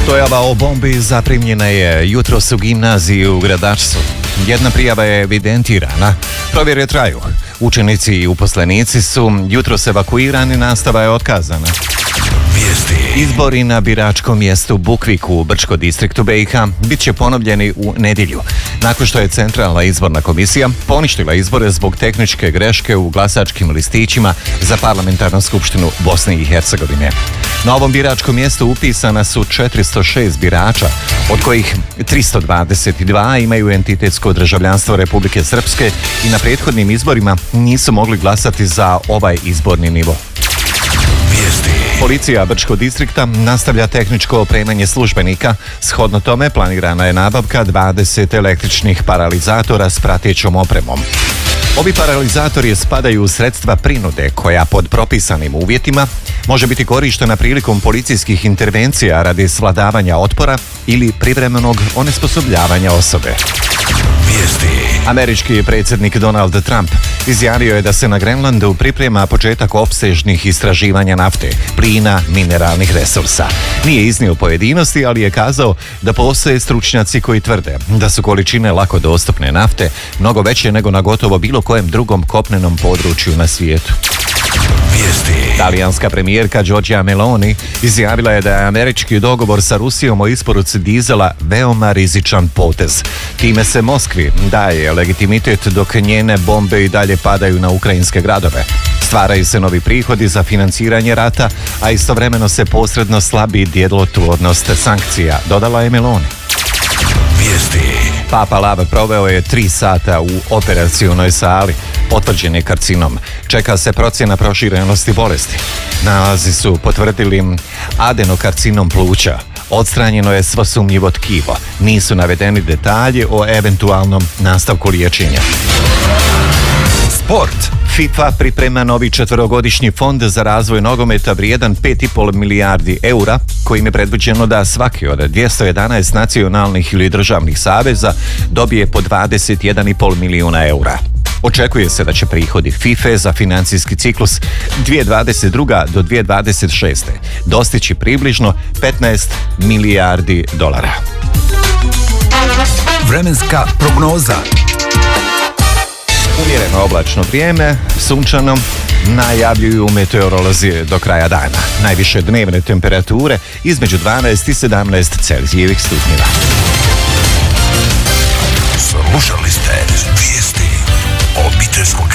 Dojava o bombi zaprimljena je jutros u gimnaziji u Gradačcu. Jedna prijava je evidentirana. Provjere traju. Učenici i uposlenici su jutros evakuirani, nastava je otkazana. Izbori na biračkom mjestu Bukviku u Brčko distriktu BiH bit će ponovljeni u nedjelju, nakon što je Centralna izborna komisija poništila izbore zbog tehničke greške u glasačkim listićima za parlamentarnu skupštinu Bosne i Hercegovine. Na ovom biračkom mjestu upisana su 406 birača, od kojih 322 imaju entitetsko državljanstvo Republike Srpske i na prethodnim izborima nisu mogli glasati za ovaj izborni nivo. Policija Brčkog distrikta nastavlja tehničko opremanje službenika. Shodno tome planirana je nabavka 20 električnih paralizatora s pratećom opremom. Ovi paralizatori spadaju u sredstva prinude koja pod propisanim uvjetima može biti korištena prilikom policijskih intervencija radi svladavanja otpora ili privremenog onesposobljavanja osobe. Američki predsjednik Donald Trump izjavio je da se na Grenlandu priprema početak opsežnih istraživanja nafte, plina, mineralnih resursa. Nije iznio pojedinosti, ali je kazao da postoje stručnjaci koji tvrde da su količine lako dostupne nafte mnogo veće nego na gotovo bilo kojem drugom kopnenom području na svijetu. Talijanska premijerka Giorgia Meloni izjavila je da je američki dogovor sa Rusijom o isporuci dizela veoma rizičan potez. Time se Moskvi daje legitimitet dok njene bombe i dalje padaju na ukrajinske gradove. Stvaraju se novi prihodi za financiranje rata, a istovremeno se posredno slabi djelotvornost sankcija, dodala je Meloni. Papa Lav proveo je 3 sata u operacionoj sali. Potvrđen je karcinom. Čeka se procjena proširenosti bolesti. Nalazi su potvrdili adenokarcinom pluća. Odstranjeno je svo sumnjivo tkivo. Nisu navedeni detalji o eventualnom nastavku liječenja. Sport. FIFA priprema novi 4-godišnji fond za razvoj nogometa vrijedan 5,5 milijardi eura, kojim je predviđeno da svaki od 211 nacionalnih ili državnih saveza dobije po 21,5 milijuna eura. Očekuje se da će prihodi FIFA za financijski ciklus 2022. do 2026. dostići približno 15 milijardi dolara. Vremenska prognoza. Umjereno oblačno vrijeme, sunčano, najavljuju meteorolozi do kraja dana. Najviše dnevne temperature između 12 i 17 Celzijevih stupnjeva. Slušali ste vijesti obiteljskog